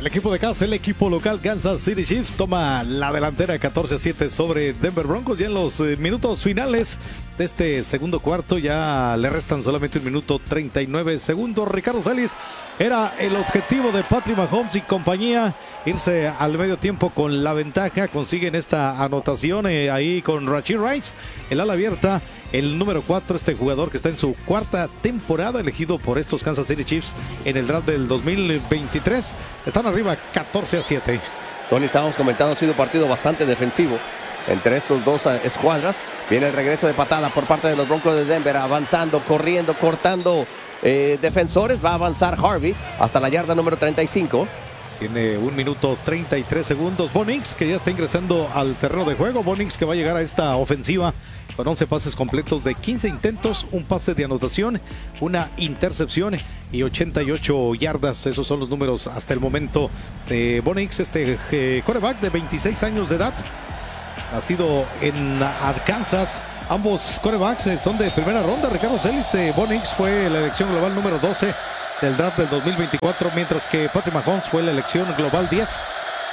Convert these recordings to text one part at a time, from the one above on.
equipo de casa, el equipo local Kansas City Chiefs toma la delantera 14-7 sobre Denver Broncos. Ya en los minutos finales de este segundo cuarto, ya le restan solamente 1 minuto 39 segundos. Ricardo Celis, era el objetivo de Patrick Mahomes y compañía irse al medio tiempo con la ventaja. Consiguen esta anotación ahí con Rashee Rice, el ala abierta, el número 4, este jugador que está en su cuarta temporada, elegido por estos Kansas City Chiefs en el draft del 2023. Están arriba 14-7. Tony, estábamos comentando, ha sido un partido bastante defensivo entre estos dos escuadras. Viene el regreso de patada por parte de los Broncos de Denver, avanzando, corriendo, cortando defensores. Va a avanzar Harvey hasta la yarda número 35. Tiene 1 minuto 33 segundos. Bo Nix, que ya está ingresando al terreno de juego. Bo Nix, que va a llegar a esta ofensiva con 11 pases completos de 15 intentos, un pase de anotación, una intercepción y 88 yardas. Esos son los números hasta el momento de Bo Nix, este quarterback de 26 años de edad. Nacido en Arkansas. Ambos quarterbacks son de primera ronda. Ricardo Celis, Bo Nix fue la elección global número 12 del draft del 2024, mientras que Patrick Mahomes fue la elección global 10.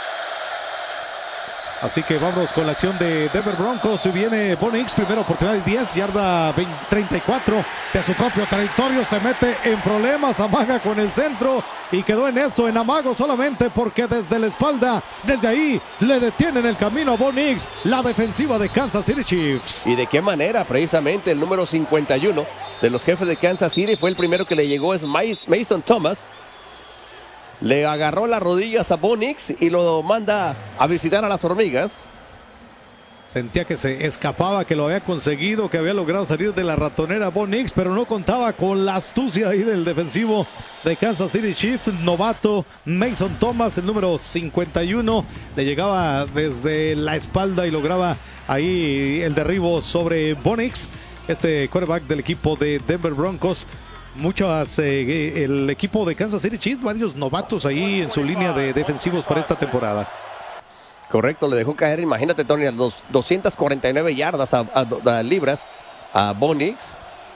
Así que vamos con la acción de Denver Broncos. Y viene Bo Nix, primera oportunidad de 10, yarda 34 de su propio territorio. Se mete en problemas, amaga con el centro y quedó en eso, en amago solamente porque desde la espalda, desde ahí, le detienen el camino a Bo Nix, la defensiva de Kansas City Chiefs. ¿Y de qué manera? Precisamente el número 51 de los jefes de Kansas City fue el primero que le llegó, es Mason Thomas. Le agarró las rodillas a Bo Nix y lo manda a visitar a las hormigas. Sentía que se escapaba, que lo había conseguido, que había logrado salir de la ratonera Bo Nix, pero no contaba con la astucia ahí del defensivo de Kansas City Chiefs, novato Mason Thomas, el número 51. Le llegaba desde la espalda y lograba ahí el derribo sobre Bo Nix, este quarterback del equipo de Denver Broncos. El equipo de Kansas City Chiefs, varios novatos ahí en su línea de defensivos para esta temporada. Correcto, le dejó caer, imagínate, Tony, a los 249 yardas libras a Bo Nix.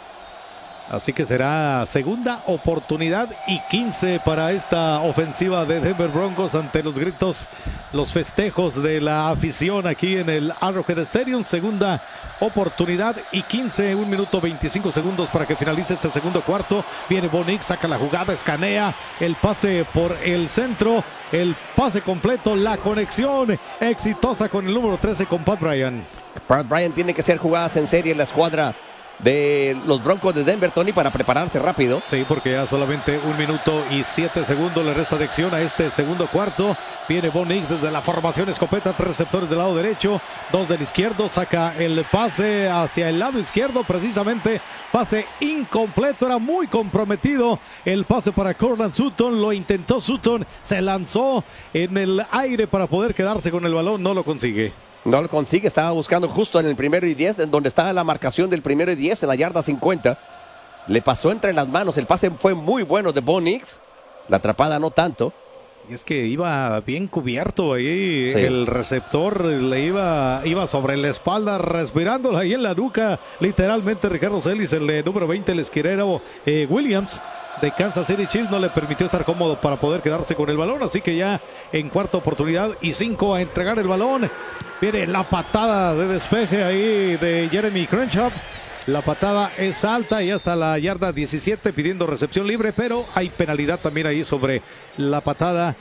Así que será segunda oportunidad y 15 para esta ofensiva de Denver Broncos ante los gritos, los festejos de la afición aquí en el Arrowhead Stadium. Segunda oportunidad y 15, 1 minuto 25 segundos para que finalice este segundo cuarto. Viene Bo Nix, saca la jugada, escanea el pase por el centro, el pase completo, la conexión exitosa con el número 13 con Pat Bryant. Pat Bryant tiene que hacer jugadas en serie en la escuadra de los Broncos de Denver, Tony, para prepararse rápido. Sí, porque ya solamente 1 minuto y 7 segundos le resta de acción a este segundo cuarto. Viene Bo Nix desde la formación escopeta, 3 receptores del lado derecho, 2 del izquierdo, saca el pase hacia el lado izquierdo, precisamente pase incompleto, era muy comprometido el pase para Courtland Sutton, lo intentó Sutton, se lanzó en el aire para poder quedarse con el balón, no lo consigue. No lo consigue, estaba buscando justo en el 1º y 10, en donde estaba la marcación del 1º y 10, en la yarda 50. Le pasó entre las manos, el pase fue muy bueno de Bo Nix, la atrapada no tanto. Y es que iba bien cubierto ahí, sí. El receptor le iba sobre la espalda, respirándola ahí en la nuca, literalmente. Ricardo Celis, el número 20, el esquinero Williams de Kansas City Chiefs, no le permitió estar cómodo para poder quedarse con el balón, así que ya en cuarta oportunidad y 5 a entregar el balón. Viene la patada de despeje ahí de Jeremy Crenshaw. La patada es alta y hasta la yarda 17 pidiendo recepción libre, pero hay penalidad también ahí sobre la patada.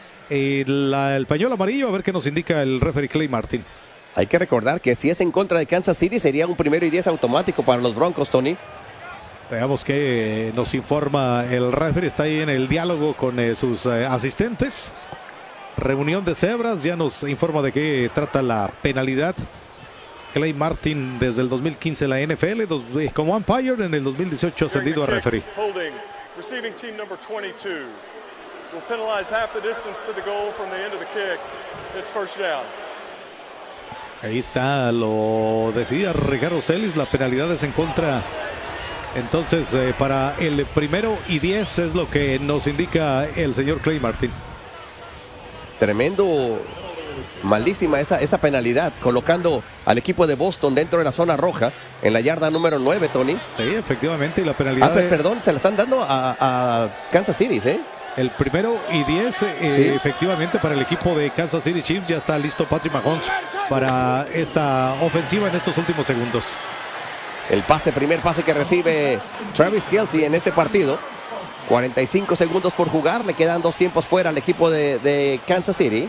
El pañuelo amarillo, a ver qué nos indica el referee Clay Martin. Hay que recordar que si es en contra de Kansas City sería un 1º y 10 automático para los Broncos, Tony. Veamos qué nos informa el referee. Está ahí en el diálogo con sus asistentes. Reunión de cebras, ya nos informa de qué trata la penalidad. Clay Martin desde el 2015 en la NFL, como umpire, en el 2018 ascendido a referee. Holding, receiving team number 22 will penalize half the distance to the goal from the end of the kick. It's first down. Ahí está, lo decía Ricardo Celis, la penalidad es en contra. Entonces, para el 1º y 10 es lo que nos indica el señor Clay Martin. Tremendo, malísima esa penalidad, colocando al equipo de Boston dentro de la zona roja, en la yarda número 9, Tony. Sí, efectivamente, y la penalidad... perdón, se la están dando a Kansas City, ¿eh? El 1st y 10, Sí. efectivamente, para el equipo de Kansas City Chiefs. Ya está listo Patrick Mahomes para esta ofensiva en estos últimos segundos. El primer pase que recibe Travis Kelce en este partido. 45 segundos por jugar, le quedan 2 tiempos fuera al equipo de Kansas City.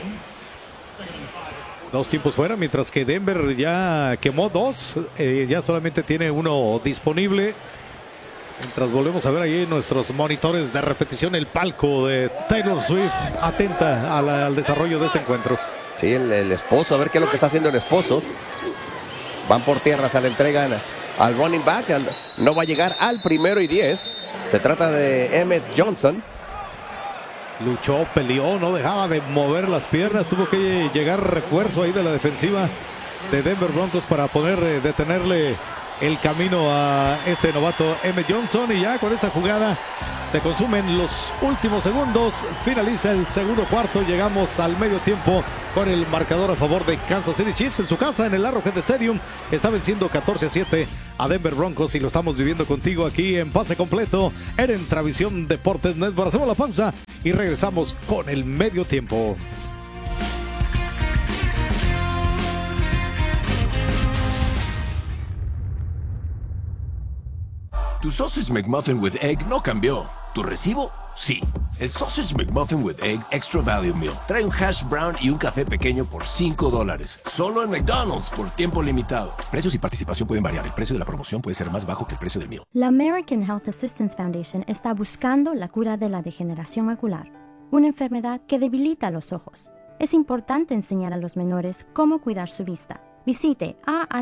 2 tiempos fuera, mientras que Denver ya quemó 2, ya solamente tiene 1 disponible. Mientras volvemos a ver ahí en nuestros monitores de repetición el palco de Taylor Swift, atenta al desarrollo de este encuentro. Sí, el esposo, a ver qué es lo que está haciendo el esposo. Van por tierra, se le entregan al running back. No va a llegar al 1st y 10. Se trata de Emmett Johnson. Luchó, peleó, no dejaba de mover las piernas. Tuvo que llegar refuerzo ahí de la defensiva de Denver Broncos para poder detenerle el camino a este novato Emmett Johnson. Y ya con esa jugada se consumen los últimos segundos. Finaliza el segundo cuarto. Llegamos al medio tiempo con el marcador a favor de Kansas City Chiefs en su casa en el Arrowhead Stadium. Está venciendo 14-7 a Denver Broncos y lo estamos viviendo contigo aquí en Pase Completo en Entravisión Deportes Network. Hacemos la pausa y regresamos con el medio tiempo. Tu Sausage McMuffin with Egg no cambió. ¿Tu recibo? Sí. El Sausage McMuffin with Egg Extra Value Meal trae un hash brown y un café pequeño por $5. Solo en McDonald's por tiempo limitado. Precios y participación pueden variar. El precio de la promoción puede ser más bajo que el precio del meal. La American Health Assistance Foundation está buscando la cura de la degeneración macular, una enfermedad que debilita los ojos. Es importante enseñar a los menores cómo cuidar su vista. Visite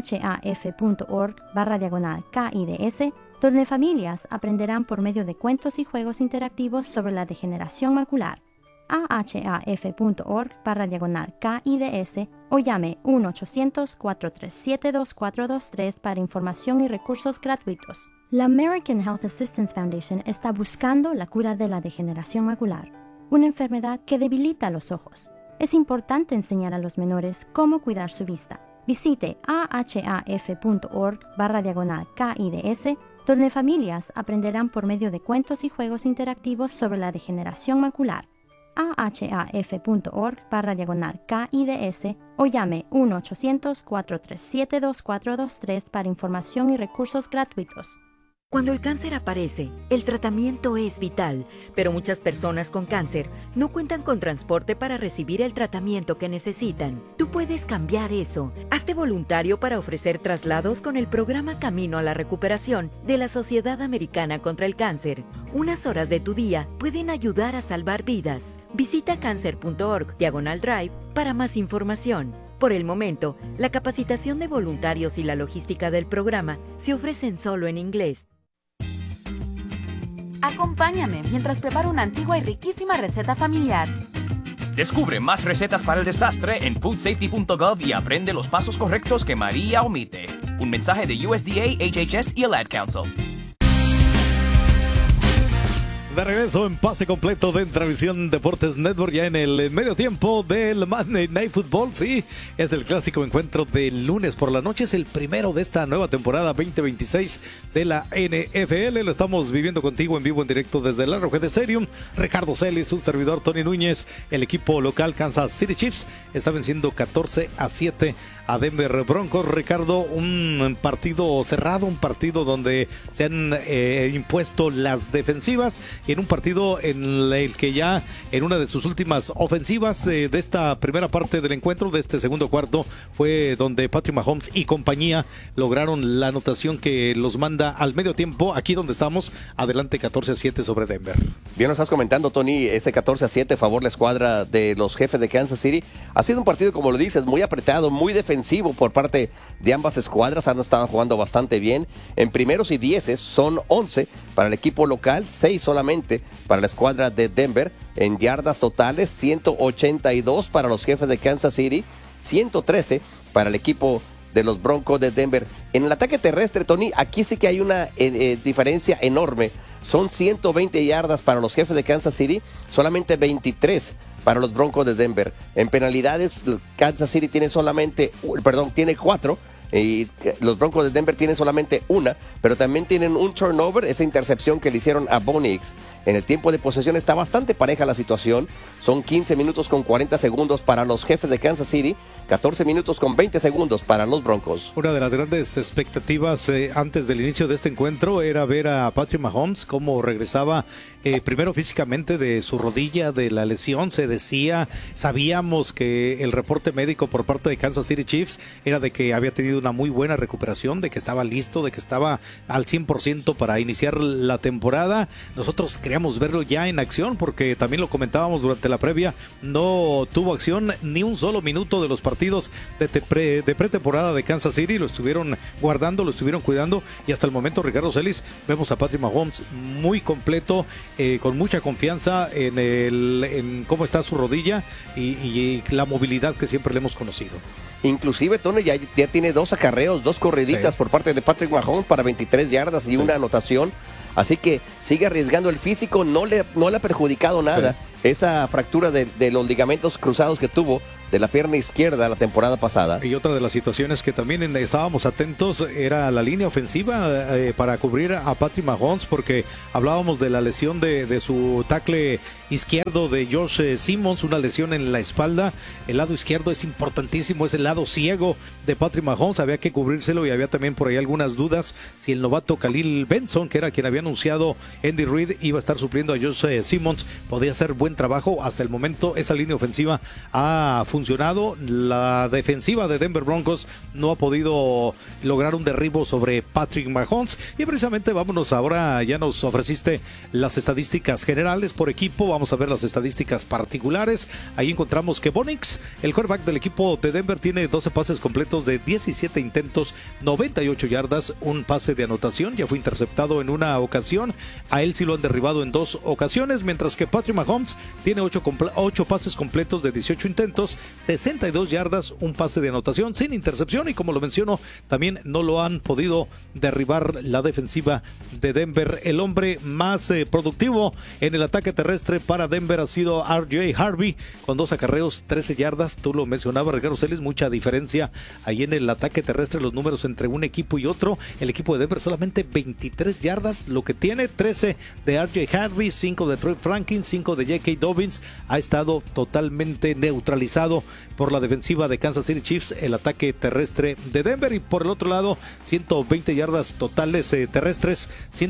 ahaf.org/KIDS, donde familias aprenderán por medio de cuentos y juegos interactivos sobre la degeneración macular. ahaf.org/KIDS o llame 1-800-437-2423 para información y recursos gratuitos. La American Health Assistance Foundation está buscando la cura de la degeneración macular, una enfermedad que debilita los ojos. Es importante enseñar a los menores cómo cuidar su vista. Visite ahaf.org/KIDS, donde familias aprenderán por medio de cuentos y juegos interactivos sobre la degeneración macular. ahaf.org/KIDS o llame 1-800-437-2423 para información y recursos gratuitos. Cuando el cáncer aparece, el tratamiento es vital, pero muchas personas con cáncer no cuentan con transporte para recibir el tratamiento que necesitan. Tú puedes cambiar eso. Hazte voluntario para ofrecer traslados con el programa Camino a la Recuperación de la Sociedad Americana contra el Cáncer. Unas horas de tu día pueden ayudar a salvar vidas. Visita cancer.org/drive para más información. Por el momento, la capacitación de voluntarios y la logística del programa se ofrecen solo en inglés. Acompáñame mientras preparo una antigua y riquísima receta familiar. Descubre más recetas para el desastre en foodsafety.gov y aprende los pasos correctos que María omite. Un mensaje de USDA, HHS y el Ad Council. De regreso en Pase Completo de Entravisión Deportes Network, ya en el medio tiempo del Monday Night Football. Sí, es el clásico encuentro del lunes por la noche. Es el primero de esta nueva temporada 2026 de la NFL. Lo estamos viviendo contigo en vivo, en directo desde el Arrowhead Stadium. Ricardo Celis, su servidor Tony Núñez. El equipo local Kansas City Chiefs está venciendo 14-7 a Denver Broncos. Ricardo, un partido cerrado, un partido donde se han impuesto las defensivas, y en un partido en el que ya en una de sus últimas ofensivas de esta primera parte del encuentro, de este segundo cuarto, fue donde Patrick Mahomes y compañía lograron la anotación que los manda al medio tiempo, aquí donde estamos, adelante 14-7 sobre Denver. Bien, nos estás comentando, Tony, ese 14-7 a favor la escuadra de los Jefes de Kansas City. Ha sido un partido, como lo dices, muy apretado, muy defensivo por parte de ambas escuadras. Han estado jugando bastante bien. En primeros y 10 son 11 para el equipo local, 6 solamente para la escuadra de Denver. En yardas totales, 182 para los Jefes de Kansas City, 113 para el equipo de los Broncos de Denver. En el ataque terrestre, Tony, aquí sí que hay una diferencia enorme. Son 120 yardas para los Jefes de Kansas City, solamente 23 para los Broncos de Denver. En penalidades, Kansas City tiene tiene 4. Y los Broncos de Denver tienen solamente una, pero también tienen un turnover, esa intercepción que le hicieron a Bo Nix. En el tiempo de posesión está bastante pareja la situación. Son 15 minutos con 40 segundos para los Jefes de Kansas City, 14 minutos con 20 segundos para los Broncos. Una de las grandes expectativas antes del inicio de este encuentro era ver a Patrick Mahomes cómo regresaba primero físicamente de su rodilla, de la lesión. Se decía, sabíamos que el reporte médico por parte de Kansas City Chiefs era de que había tenido una muy buena recuperación, de que estaba listo, de que estaba al 100% para iniciar la temporada. Nosotros queríamos verlo ya en acción porque también lo comentábamos durante la previa, no tuvo acción ni un solo minuto de los partidos de pretemporada de Kansas City. Lo estuvieron guardando, lo estuvieron cuidando y hasta el momento, Ricardo Celis, vemos a Patrick Mahomes muy completo, con mucha confianza en cómo está su rodilla y la movilidad que siempre le hemos conocido. Inclusive, Tony, ya tiene 2 acarreos, 2 corriditas por parte de Patrick Mahomes para 23 yardas y una anotación. Así que sigue arriesgando el físico, no le ha perjudicado nada esa fractura de los ligamentos cruzados que tuvo de la pierna izquierda la temporada pasada. Y otra de las situaciones que también estábamos atentos era la línea ofensiva para cubrir a Patrick Mahomes, porque hablábamos de la lesión de su tackle izquierdo de Josh Simmons, una lesión en la espalda. El lado izquierdo es importantísimo, es el lado ciego de Patrick Mahomes, había que cubrírselo y había también por ahí algunas dudas si el novato Khalil Benson, que era quien había anunciado Andy Reid, iba a estar supliendo a Josh Simmons. Podía hacer buen trabajo. Hasta el momento esa línea ofensiva ha funcionado. La defensiva de Denver Broncos no ha podido lograr un derribo sobre Patrick Mahomes. Y precisamente vámonos ahora, ya nos ofreciste las estadísticas generales por equipo, vamos a ver las estadísticas particulares. Ahí encontramos que Bo Nix, el quarterback del equipo de Denver, tiene 12 pases completos de 17 intentos, 98 yardas, un pase de anotación, ya fue interceptado en una ocasión, a él sí lo han derribado en 2 ocasiones, mientras que Patrick Mahomes tiene 8 pases completos de 18 intentos, 62 yardas, un pase de anotación sin intercepción, y como lo menciono, también no lo han podido derribar la defensiva de Denver. El hombre más productivo en el ataque terrestre para Denver ha sido RJ Harvey, con 2 acarreos, 13 yardas. Tú lo mencionabas, Ricardo Celis, mucha diferencia ahí en el ataque terrestre, los números entre un equipo y otro. El equipo de Denver solamente 23 yardas, lo que tiene 13 de RJ Harvey, 5 de Trey Franklin, 5 de J.K. Dobbins. Ha estado totalmente neutralizado por la defensiva de Kansas City Chiefs el ataque terrestre de Denver. Y por el otro lado, 120 yardas totales terrestres,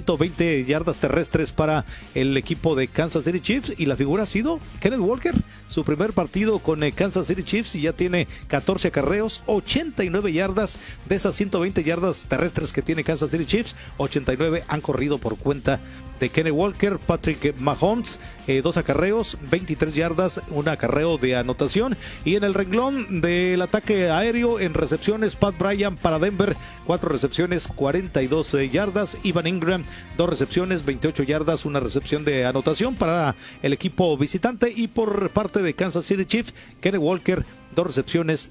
120 yardas terrestres para el equipo de Kansas City Chiefs, y la figura ha sido Kenneth Walker, su primer partido con Kansas City Chiefs, y ya tiene 14 acarreos, 89 yardas. De esas 120 yardas terrestres que tiene Kansas City Chiefs, 89 han corrido por cuenta de Kenneth Walker. Patrick Mahomes, 2 acarreos, 23 yardas, un acarreo de anotación. Y en el renglón del ataque aéreo, en recepciones, Pat Bryant para Denver, 4 recepciones, 42 yardas. Evan Ingram, 2 recepciones, 28 yardas, una recepción de anotación para el equipo visitante. Y por parte de Kansas City Chiefs, Kenneth Walker, 2 recepciones,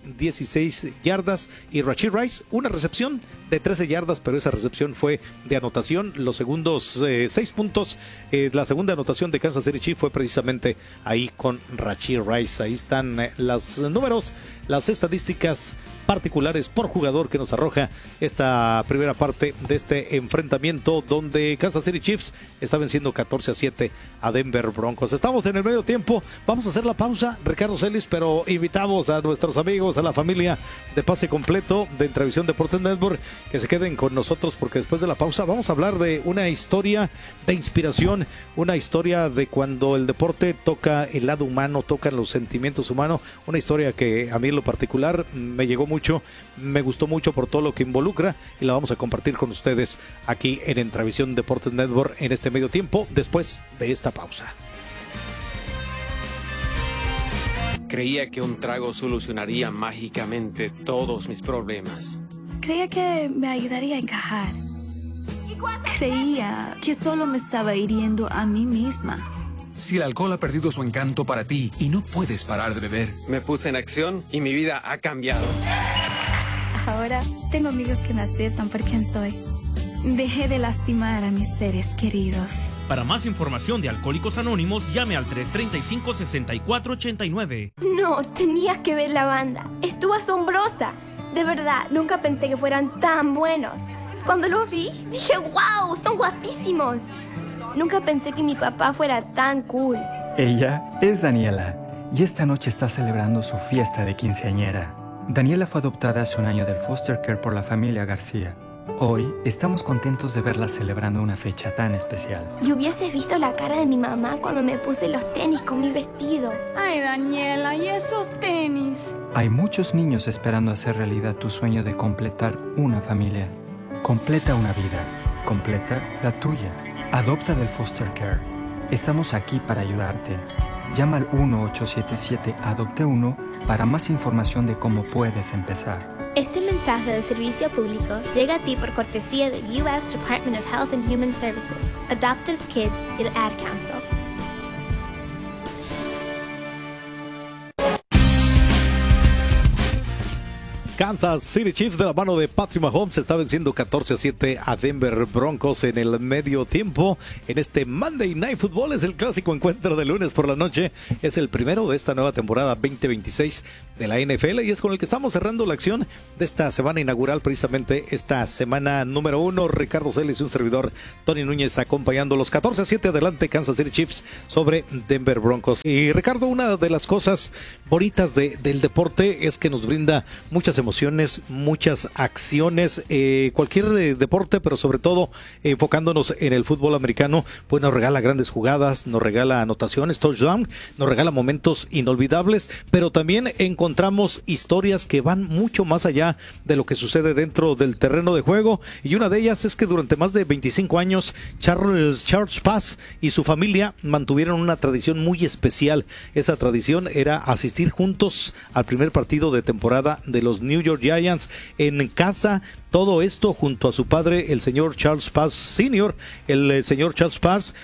16 yardas, y Rashee Rice, una recepción de 13 yardas, pero esa recepción fue de anotación. Los segundos 6 puntos, la segunda anotación de Kansas City Chiefs fue precisamente ahí con Rashee Rice. Ahí están los números, las estadísticas particulares por jugador que nos arroja esta primera parte de este enfrentamiento, donde Kansas City Chiefs está venciendo 14-7 a Denver Broncos. Estamos en el medio tiempo, vamos a hacer la pausa, Ricardo Celis, pero invitamos a nuestros amigos, a la familia de Pase Completo de Entrevisión Deportes Network, que se queden con nosotros, porque después de la pausa vamos a hablar de una historia de inspiración, una historia de cuando el deporte toca el lado humano, toca los sentimientos humanos, una historia que a mí en lo particular me llegó mucho, me gustó mucho por todo lo que involucra, y la vamos a compartir con ustedes aquí en Entrevisión Deportes Network en este medio tiempo, después de esta pausa. Creía que un trago solucionaría mágicamente todos mis problemas. Creía que me ayudaría a encajar. Creía que solo me estaba hiriendo a mí misma. Si el alcohol ha perdido su encanto para ti y no puedes parar de beber. Me puse en acción y mi vida ha cambiado. Ahora tengo amigos que me aceptan por quien soy. Dejé de lastimar a mis seres queridos. Para más información de Alcohólicos Anónimos, llame al 335-6489. No, tenías que ver la banda. Estuvo asombrosa. De verdad, nunca pensé que fueran tan buenos. Cuando los vi, dije, wow, son guapísimos. Nunca pensé que mi papá fuera tan cool. Ella es Daniela y esta noche está celebrando su fiesta de quinceañera. Daniela fue adoptada hace un año del foster care por la familia García. Hoy estamos contentos de verla celebrando una fecha tan especial. Y hubieses visto la cara de mi mamá cuando me puse los tenis con mi vestido. Ay, Daniela, ¿y esos tenis? Hay muchos niños esperando hacer realidad tu sueño de completar una familia. Completa una vida. Completa la tuya. Adopta del foster care. Estamos aquí para ayudarte. Llama al 1-877-ADOPTE1 para más información de cómo puedes empezar. Este mensaje de servicio público llega a ti por cortesía del U.S. Department of Health and Human Services, Adopt Us Kids y el Ad Council. Kansas City Chiefs de la mano de Patrick Mahomes está venciendo 14-7 a Denver Broncos en el medio tiempo. En este Monday Night Football es el clásico encuentro de lunes por la noche. Es el primero de esta nueva temporada 2026 de la NFL y es con el que estamos cerrando la acción de esta semana inaugural, precisamente esta semana número 1. Ricardo Celis y un servidor, Tony Núñez, acompañando los 14-7 adelante Kansas City Chiefs sobre Denver Broncos. Y Ricardo, una de las cosas bonitas del deporte es que nos brinda muchas emociones, muchas acciones, cualquier deporte, pero sobre todo enfocándonos en el fútbol americano, pues nos regala grandes jugadas, nos regala anotaciones, touchdown, nos regala momentos inolvidables, pero también encontramos historias que van mucho más allá de lo que sucede dentro del terreno de juego, y una de ellas es que durante más de 25 años Charles Paz y su familia mantuvieron una tradición muy especial. Esa tradición era asistir juntos al primer partido de temporada de los New York Giants en casa. Todo esto junto a su padre, el señor Charles Paz Sr., el señor Charles Paz,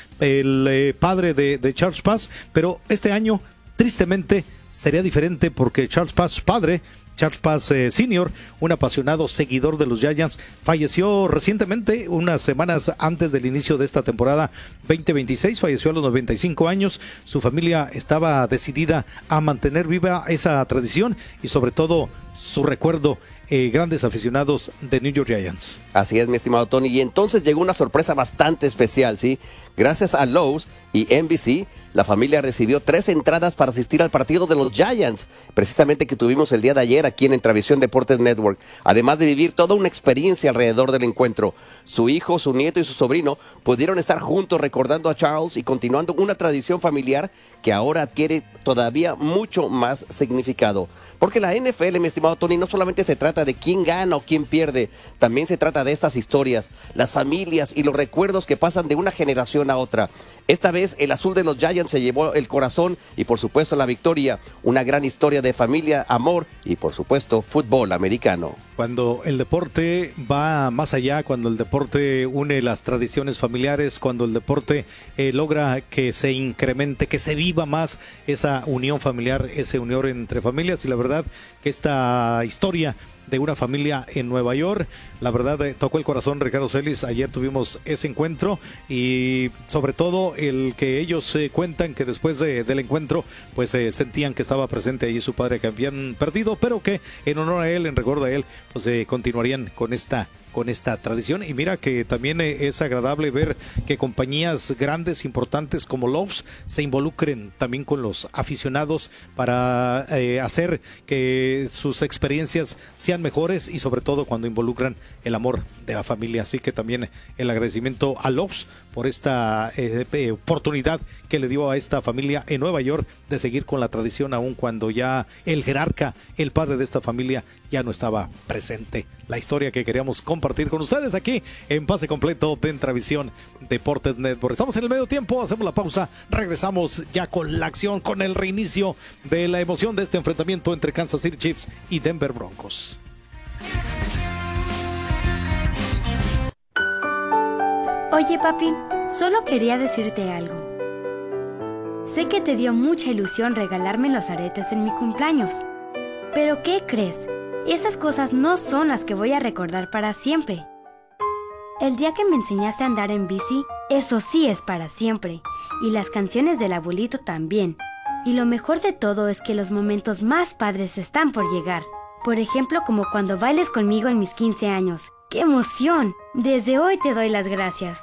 el padre de Charles Paz. Pero este año, tristemente, sería diferente porque Charles Paz padre, Charles Paz Sr., un apasionado seguidor de los Giants, falleció recientemente, unas semanas antes del inicio de esta temporada 2026, falleció a los 95 años. Su familia estaba decidida a mantener viva esa tradición y sobre todo su recuerdo, grandes aficionados de New York Giants. Así es, mi estimado Tony, y entonces llegó una sorpresa bastante especial, ¿sí? Gracias a Lowe's y NBC, la familia recibió 3 entradas para asistir al partido de los Giants, precisamente que tuvimos el día de ayer aquí en Entravisión Deportes Network. Además de vivir toda una experiencia alrededor del encuentro, su hijo, su nieto y su sobrino pudieron estar juntos recordando a Charles y continuando una tradición familiar que ahora adquiere todavía mucho más significado. Porque la NFL, mi estimado Tony, no solamente se trata de quién gana o quién pierde, también se trata de estas historias, las familias y los recuerdos que pasan de una generación a otra. Esta vez el azul de los Giants se llevó el corazón y por supuesto la victoria, una gran historia de familia, amor y por supuesto fútbol americano. Cuando el deporte va más allá, cuando el deporte une las tradiciones familiares, cuando el deporte logra que se incremente, que se viva más esa unión familiar, esa unión entre familias, y la verdad que esta historia de una familia en Nueva York, la verdad tocó el corazón, Ricardo Celis. Ayer tuvimos ese encuentro y sobre todo el que ellos cuentan que después del encuentro pues sentían que estaba presente allí su padre que habían perdido, pero que en honor a él, en recuerdo a él, pues continuarían con esta tradición. Y mira que también es agradable ver que compañías grandes, importantes como Lowe's se involucren también con los aficionados para hacer que sus experiencias sean mejores y sobre todo cuando involucran el amor de la familia. Así que también el agradecimiento a Lowe's por esta oportunidad que le dio a esta familia en Nueva York de seguir con la tradición aun cuando ya el jerarca, el padre de esta familia, ya no estaba presente. La historia que queríamos compartir con ustedes aquí en Pase Completo de Entravisión Deportes Network. Estamos en el medio tiempo, hacemos la pausa, regresamos ya con la acción, con el reinicio de la emoción de este enfrentamiento entre Kansas City Chiefs y Denver Broncos. Oye, papi, solo quería decirte algo. Sé que te dio mucha ilusión regalarme los aretes en mi cumpleaños, pero ¿qué crees? Esas cosas no son las que voy a recordar para siempre. El día que me enseñaste a andar en bici, eso sí es para siempre. Y las canciones del abuelito también. Y lo mejor de todo es que los momentos más padres están por llegar. Por ejemplo, como cuando bailes conmigo en mis 15 años. ¡Qué emoción! Desde hoy te doy las gracias.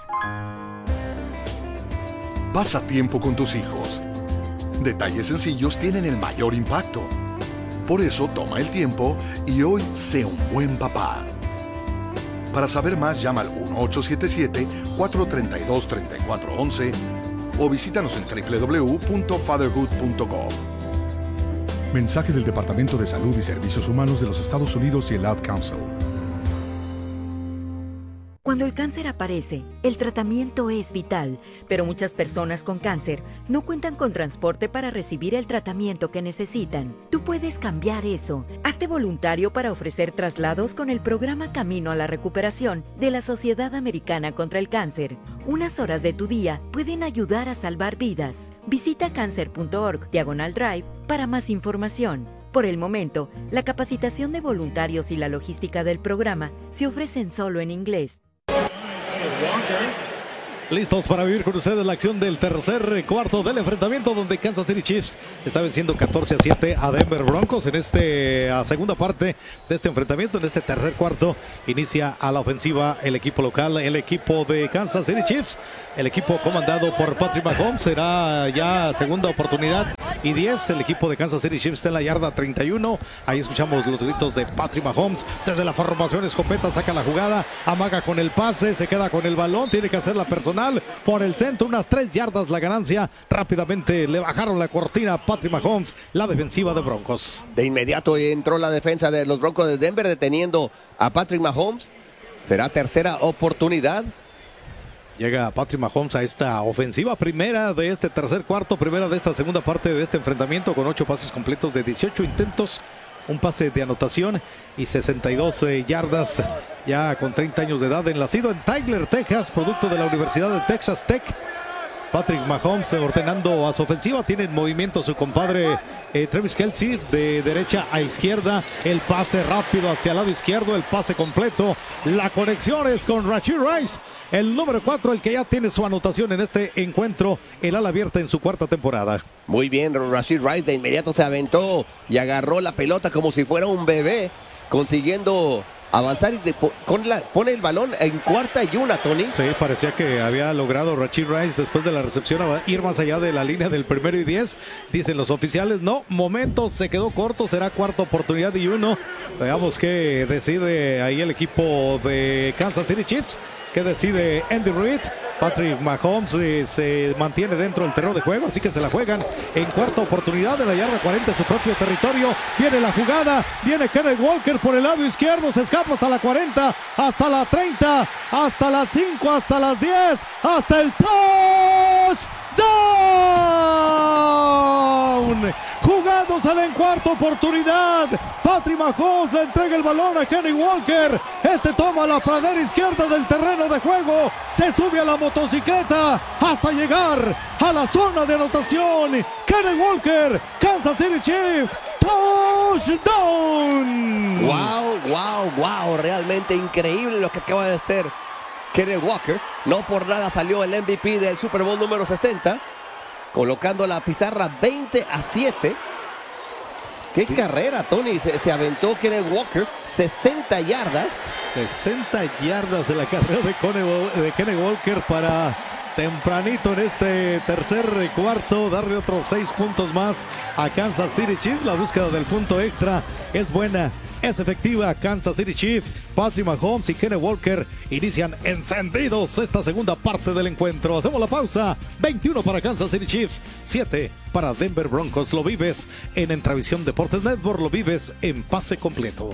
Pasa tiempo con tus hijos. Detalles sencillos tienen el mayor impacto. Por eso toma el tiempo y hoy sé un buen papá. Para saber más, llama al 1-877-432-3411 o visítanos en www.fatherhood.gov. Mensaje del Departamento de Salud y Servicios Humanos de los Estados Unidos y el Ad Council. Cuando el cáncer aparece, el tratamiento es vital, pero muchas personas con cáncer no cuentan con transporte para recibir el tratamiento que necesitan. Tú puedes cambiar eso. Hazte voluntario para ofrecer traslados con el programa Camino a la Recuperación de la Sociedad Americana contra el Cáncer. Unas horas de tu día pueden ayudar a salvar vidas. Visita cancer.org/drive para más información. Por el momento, la capacitación de voluntarios y la logística del programa se ofrecen solo en inglés. Listos para vivir con ustedes la acción del tercer cuarto del enfrentamiento, donde Kansas City Chiefs está venciendo 14-7 a Denver Broncos. En esta segunda parte de este enfrentamiento, en este tercer cuarto, inicia a la ofensiva el equipo local, el equipo de Kansas City Chiefs. El equipo comandado por Patrick Mahomes será ya segunda oportunidad y 10. El equipo de Kansas City Chiefs está en la yarda 31. Ahí escuchamos los gritos de Patrick Mahomes. Desde la formación escopeta saca la jugada, amaga con el pase, se queda con el balón, tiene que hacer la personal por el centro, unas 3 yardas la ganancia. Rápidamente le bajaron la cortina a Patrick Mahomes, la defensiva de Broncos. De inmediato entró la defensa de los Broncos de Denver deteniendo a Patrick Mahomes. Será tercera oportunidad. Llega Patrick Mahomes a esta ofensiva, primera de este tercer cuarto, primera de esta segunda parte de este enfrentamiento, con 8 pases completos de 18 intentos, un pase de anotación y 62 yardas, ya con 30 años de edad, nacido en Tyler, Texas, producto de la Universidad de Texas Tech. Patrick Mahomes ordenando a su ofensiva, tiene en movimiento su compadre Travis Kelce de derecha a izquierda, el pase rápido hacia el lado izquierdo, el pase completo, la conexión es con Rashee Rice, el número 4, el que ya tiene su anotación en este encuentro, el ala abierta en su cuarta temporada. Muy bien, Rashee Rice de inmediato se aventó y agarró la pelota como si fuera un bebé, consiguiendo avanzar y pone el balón en 4ª, Tony. Sí, parecía que había logrado Rashee Rice después de la recepción a ir más allá de la línea del 1º y 10. Dicen los oficiales, no, momento, se quedó corto, será cuarta oportunidad y 1. Veamos qué decide ahí el equipo de Kansas City Chiefs. ¿Qué decide Andy Reid? Patrick Mahomes se mantiene dentro del terreno de juego, así que se la juegan en cuarta oportunidad en la yarda 40 de su propio territorio. Viene la jugada, viene Kenneth Walker por el lado izquierdo, se escapa hasta la 40, hasta la 30, hasta las 5, hasta las 10, hasta el touchdown. Jugándosela en cuarta oportunidad, Patrick Mahomes le entrega el balón a Kenny Walker. Este toma la pradera izquierda del terreno de juego, se sube a la motocicleta hasta llegar a la zona de anotación. Kenny Walker, Kansas City Chiefs, touchdown. Wow, realmente increíble lo que acaba de hacer Kenny Walker. No por nada salió el MVP del Super Bowl número 60, colocando la pizarra 20-7. ¡Qué carrera, Tony! Se aventó Kenneth Walker, 60 yardas. 60 yardas de la carrera de Kenneth Walker para tempranito en este tercer cuarto darle otros 6 puntos más a Kansas City Chiefs. La búsqueda del punto extra es buena, es efectiva. Kansas City Chiefs, Patrick Mahomes y Kenneth Walker inician encendidos esta segunda parte del encuentro. Hacemos la pausa. 21 para Kansas City Chiefs, 7 para Denver Broncos. Lo vives en Entravisión Deportes Network, lo vives en pase completo.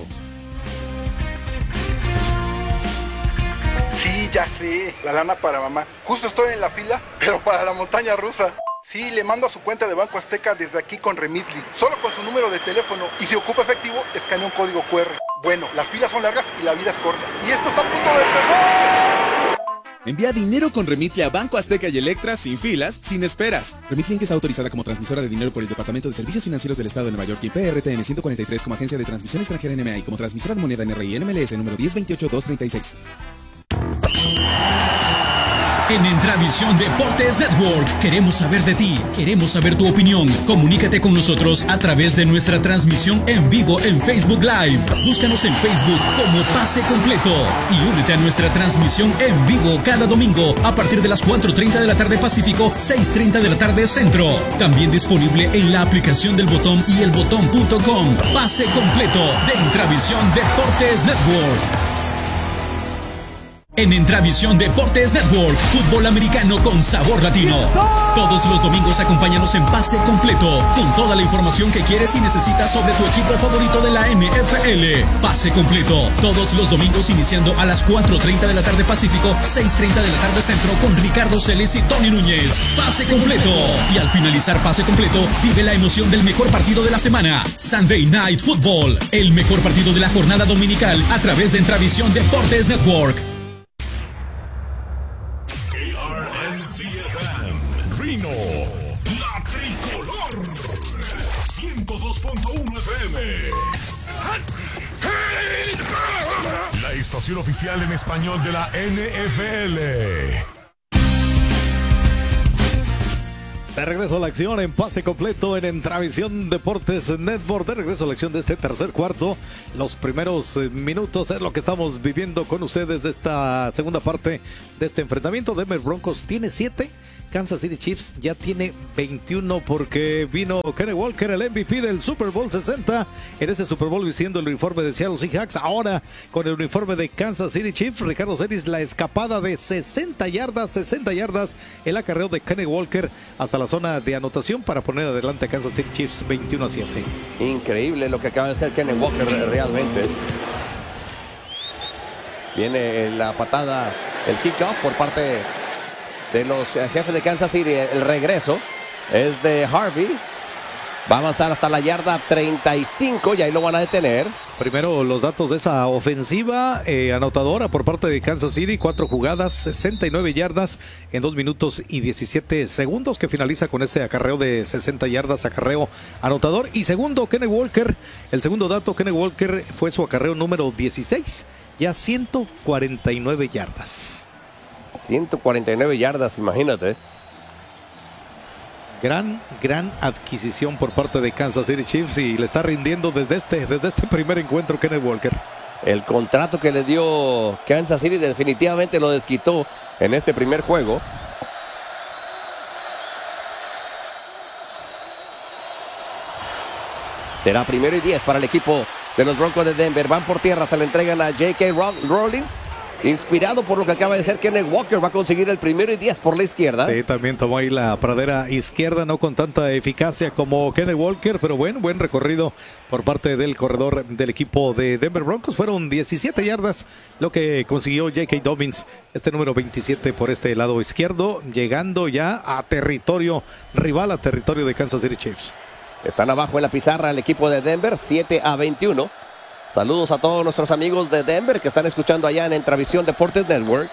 Sí, ya sé, la lana para mamá. Justo estoy en la fila, pero para la montaña rusa. Sí, le mando a su cuenta de Banco Azteca desde aquí con Remitly. Solo con su número de teléfono. Y si ocupa efectivo, escanea un código QR. Bueno, las filas son largas y la vida es corta. Y esto está a punto de empezar. Envía dinero con Remitly a Banco Azteca y Electra sin filas, sin esperas. Remitly Inc. está autorizada como transmisora de dinero por el Departamento de Servicios Financieros del Estado de Nueva York y PRTN 143 como agencia de transmisión extranjera NMA y como transmisora de moneda NRI NMLS número 1028236. En Entravisión Deportes Network queremos saber de ti, queremos saber tu opinión. Comunícate con nosotros a través de nuestra transmisión en vivo en Facebook Live. Búscanos en Facebook como Pase Completo y únete a nuestra transmisión en vivo cada domingo a partir de las 4:30 de la tarde Pacífico, 6:30 de la tarde Centro. También disponible en la aplicación del Botón y elbotón.com. Pase Completo de Entravisión Deportes Network. En Entravisión Deportes Network, fútbol americano con sabor latino. Todos los domingos acompáñanos en Pase Completo, con toda la información que quieres y necesitas sobre tu equipo favorito de la NFL. Pase Completo, todos los domingos iniciando a las 4:30 de la tarde Pacífico, 6:30 de la tarde Centro, con Ricardo Celes y Tony Núñez. Pase Completo. Y al finalizar Pase Completo, vive la emoción del mejor partido de la semana, Sunday Night Football, el mejor partido de la jornada dominical a través de Entravisión Deportes Network. Rino, la tricolor, 102.1 FM. La estación oficial en español de la NFL. De regreso a la acción en Pase Completo en Entravisión Deportes Network. De regreso a la acción de este tercer cuarto. Los primeros minutos es lo que estamos viviendo con ustedes de esta segunda parte de este enfrentamiento. Denver Broncos tiene 7. Kansas City Chiefs ya tiene 21 porque vino Kenny Walker, el MVP del Super Bowl 60, en ese Super Bowl vistiendo el uniforme de Seattle Seahawks, ahora con el uniforme de Kansas City Chiefs. Ricardo Celis, la escapada de 60 yardas, el acarreo de Kenny Walker hasta la zona de anotación para poner adelante a Kansas City Chiefs 21-7. Increíble lo que acaba de hacer Kenny Walker realmente. Viene la patada, el kickoff por parte de los jefes de Kansas City. El regreso es de Harvey. Va a avanzar hasta la yarda 35 y ahí lo van a detener. Primero los datos de esa ofensiva anotadora por parte de Kansas City. 4 jugadas, 69 yardas en 2 minutos y 17 segundos, que finaliza con ese acarreo de 60 yardas, acarreo anotador. Y segundo, Kenny Walker. El segundo dato, Kenny Walker fue su acarreo número 16, ya 149 yardas. 149 yardas, imagínate. Gran adquisición por parte de Kansas City Chiefs y le está rindiendo desde este primer encuentro Kenny Walker. El contrato que le dio Kansas City definitivamente lo desquitó en este primer juego. Será 1º y 10 para el equipo de los Broncos de Denver. Van por tierra, se le entregan a J.K. Rawlings. Inspirado por lo que acaba de ser Kenny Walker, va a conseguir el 1º y 10 por la izquierda. Sí, también tomó ahí la pradera izquierda, no con tanta eficacia como Kenny Walker, pero buen recorrido por parte del corredor del equipo de Denver Broncos. Fueron 17 yardas lo que consiguió J.K. Dobbins, este número 27 por este lado izquierdo, llegando ya a territorio rival, a territorio de Kansas City Chiefs. Están abajo en la pizarra el equipo de Denver, 7-21. Saludos a todos nuestros amigos de Denver que están escuchando allá en Entravisión Deportes Network.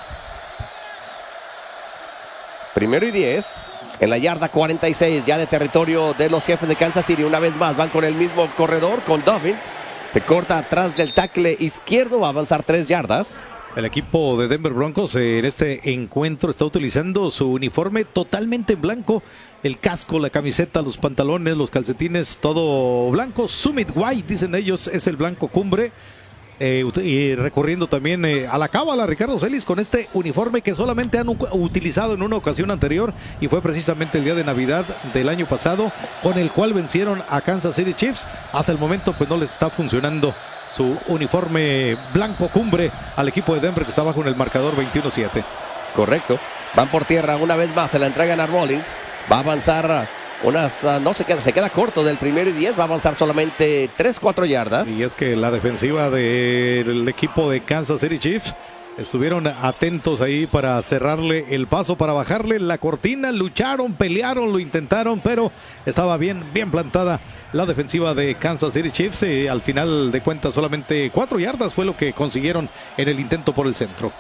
1º y 10 en la yarda 46 ya de territorio de los jefes de Kansas City. Una vez más van con el mismo corredor, con Dobbins. Se corta atrás del tackle izquierdo, va a avanzar 3 yardas. El equipo de Denver Broncos en este encuentro está utilizando su uniforme totalmente en blanco. El casco, la camiseta, los pantalones, los calcetines, todo blanco. Summit White, dicen ellos, es el blanco cumbre. Y recurriendo también a la cábala, Ricardo Celis, con este uniforme que solamente han utilizado en una ocasión anterior, y fue precisamente el día de Navidad del año pasado, con el cual vencieron a Kansas City Chiefs. Hasta el momento pues no les está funcionando su uniforme blanco cumbre al equipo de Denver, que está bajo en el marcador 21-7. Correcto. Van por tierra una vez más, se la entregan a Rollins. Va a avanzar se queda corto del 1º y 10, va a avanzar solamente 3-4 yardas. Y es que la defensiva del equipo de Kansas City Chiefs estuvieron atentos ahí para cerrarle el paso, para bajarle la cortina, lucharon, pelearon, lo intentaron, pero estaba bien plantada la defensiva de Kansas City Chiefs. Al final de cuentas solamente 4 yardas fue lo que consiguieron en el intento por el centro.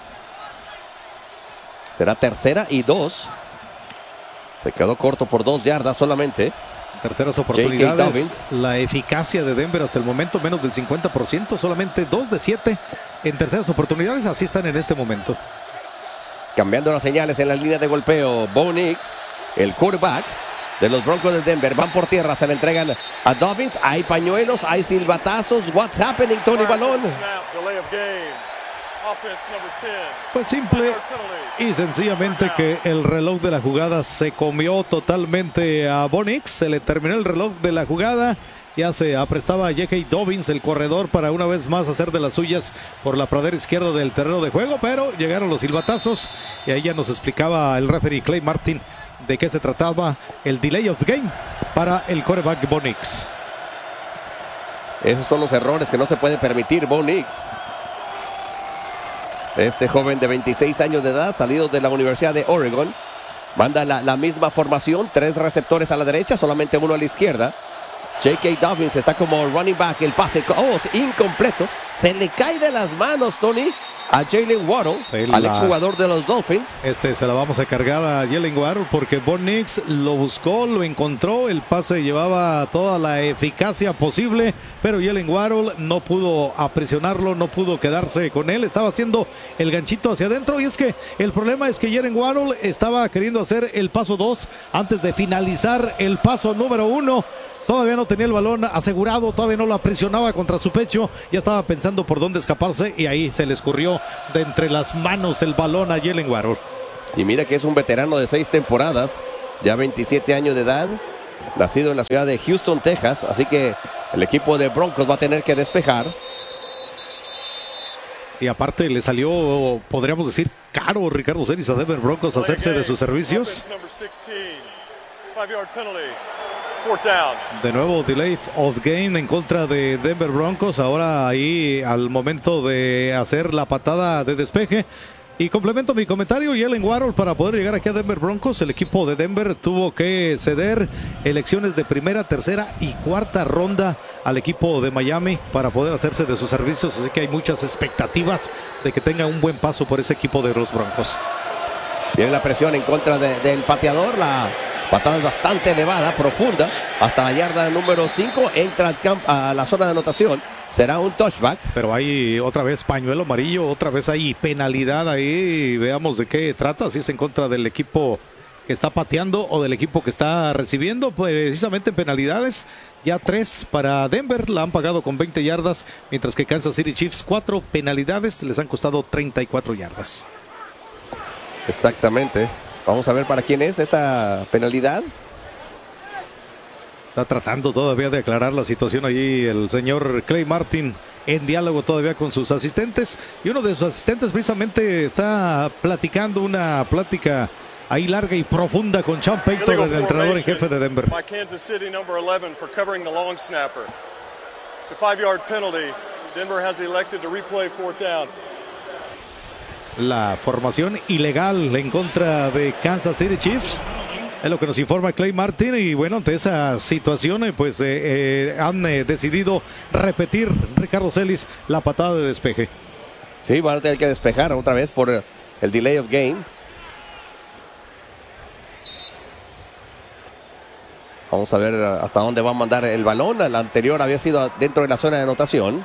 Será 3ª y 2. Se quedó corto por 2 yardas solamente. Terceras oportunidades. La eficacia de Denver hasta el momento menos del 50%, solamente 2 de 7 en terceras oportunidades. Así están en este momento. Cambiando las señales en la línea de golpeo. Bo Nix, el quarterback de los Broncos de Denver. Van por tierra, se le entregan a Dobbins. Hay pañuelos, hay silbatazos. What's happening, Tony Balón? Pues simple y sencillamente que el reloj de la jugada se comió totalmente a Bo Nix. Se le terminó el reloj de la jugada. Ya se aprestaba a J.K. Dobbins, el corredor, para una vez más hacer de las suyas por la pradera izquierda del terreno de juego, pero llegaron los silbatazos y ahí ya nos explicaba el referee Clay Martin de qué se trataba el delay of game para el quarterback Bo Nix. Esos son los errores que no se puede permitir Bo Nix. Este joven de 26 años de edad, salido de la Universidad de Oregon, manda la misma formación, 3 receptores a la derecha, solamente uno a la izquierda. J.K. Dobbins está como running back, el pase, incompleto, se le cae de las manos, Tony, a Jalen Waddle, al exjugador de los Dolphins. Se la vamos a cargar a Jalen Waddle porque Bo Nix lo buscó, lo encontró, el pase llevaba toda la eficacia posible, pero Jalen Waddle no pudo aprisionarlo, no pudo quedarse con él, estaba haciendo el ganchito hacia adentro, y es que el problema es que Jalen Waddle estaba queriendo hacer el paso 2 antes de finalizar el paso número 1. Todavía no tenía el balón asegurado, todavía no lo aprisionaba contra su pecho, ya estaba pensando por dónde escaparse y ahí se le escurrió de entre las manos el balón a Jalen Waddle. Y mira que es un veterano de 6 temporadas, ya 27 años de edad, nacido en la ciudad de Houston, Texas, así que el equipo de Broncos va a tener que despejar. Y aparte le salió, podríamos decir, caro Ricardo Celis a Denver Broncos hacerse de sus servicios. De nuevo delay of game en contra de Denver Broncos. Ahora ahí al momento de hacer la patada de despeje. Y complemento mi comentario, Jalen Waddle, para poder llegar aquí a Denver Broncos, el equipo de Denver tuvo que ceder elecciones de primera, tercera y cuarta ronda al equipo de Miami para poder hacerse de sus servicios. Así que hay muchas expectativas de que tenga un buen paso por ese equipo de los Broncos. Viene la presión en contra del pateador, la patada es bastante elevada, profunda, hasta la yarda número 5, entra a la zona de anotación, será un touchback. Pero hay otra vez pañuelo amarillo, otra vez hay penalidad ahí, veamos de qué trata, si es en contra del equipo que está pateando o del equipo que está recibiendo, precisamente penalidades, ya 3 para Denver, la han pagado con 20 yardas, mientras que Kansas City Chiefs 4 penalidades, les han costado 34 yardas. Exactamente. Vamos a ver para quién es esa penalidad. Está tratando todavía de aclarar la situación allí el señor Clay Martin, en diálogo todavía con sus asistentes. Y uno de sus asistentes precisamente está platicando una plática ahí larga y profunda con Sean Payton, el entrenador en jefe de Denver. Kansas City number 11 for covering the long snapper. It's a 5-yard penalty. Denver has elected to replay 4th down. La formación ilegal en contra de Kansas City Chiefs es lo que nos informa Clay Martin, y bueno, ante esa situación pues han decidido repetir, Ricardo Celis, la patada de despeje. Sí, van a tener que despejar otra vez por el delay of game. Vamos a ver hasta dónde va a mandar el balón. La anterior había sido dentro de la zona de anotación.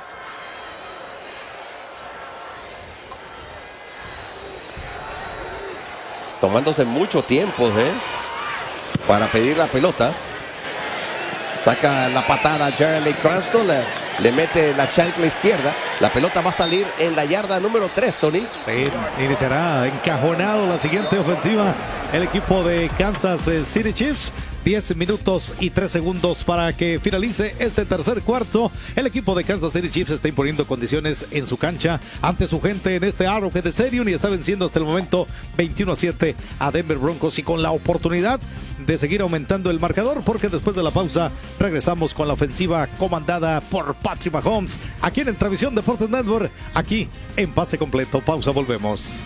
Tomándose mucho tiempo para pedir la pelota. Saca la patada Jeremy Cranston, le mete la chancla izquierda. La pelota va a salir en la yarda número 3, Tony. Iniciará encajonado la siguiente ofensiva el equipo de Kansas City Chiefs. 10 minutos y 3 segundos para que finalice este tercer cuarto. El equipo de Kansas City Chiefs está imponiendo condiciones en su cancha ante su gente en este Arrowhead Stadium y está venciendo hasta el momento 21-7 a Denver Broncos, y con la oportunidad de seguir aumentando el marcador, porque después de la pausa regresamos con la ofensiva comandada por Patrick Mahomes aquí en Transmisión Deportes Network, aquí en Pase Completo. Pausa, volvemos.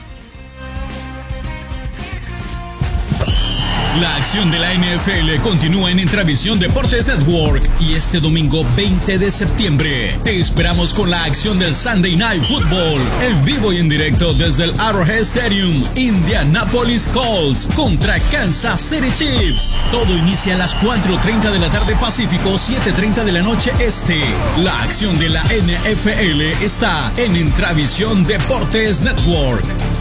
La acción de la NFL continúa en Intravisión Deportes Network, y este domingo 20 de septiembre te esperamos con la acción del Sunday Night Football, en vivo y en directo desde el Arrowhead Stadium. Indianapolis Colts contra Kansas City Chiefs. Todo inicia a las 4:30 de la tarde Pacífico, 7:30 de la noche Este. La acción de la NFL está en Intravisión Deportes Network.